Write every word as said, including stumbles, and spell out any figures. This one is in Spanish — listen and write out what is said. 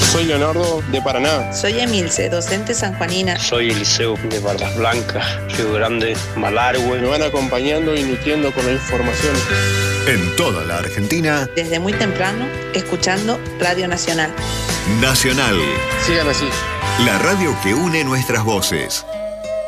Soy Leonardo de Paraná. Soy Emilce, docente sanjuanina. Soy Eliseo de Bardas Blancas, Río Grande, Malargüe. Me van acompañando y nutriendo con la información. En toda la Argentina. Desde muy temprano, escuchando Radio Nacional. Nacional. Sigan así. La radio que une nuestras voces.